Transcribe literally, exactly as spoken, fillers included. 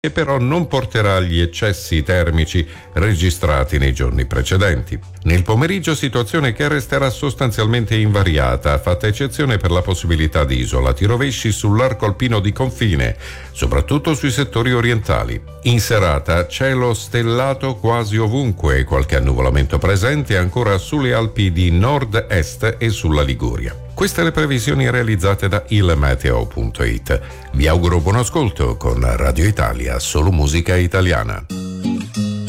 che però non porterà agli eccessi termici registrati nei giorni precedenti. Nel pomeriggio situazione che resterà sostanzialmente invariata, fatta eccezione per la possibilità di isolati rovesci sull'arco alpino di confine, soprattutto sui settori orientali. In serata cielo stellato quasi ovunque, qualche annuvolamento presente ancora sulle Alpi di nord-est e sulla Liguria. Queste le previsioni realizzate da il meteo punto it. Vi auguro buon ascolto con Radio Italia, solo musica italiana.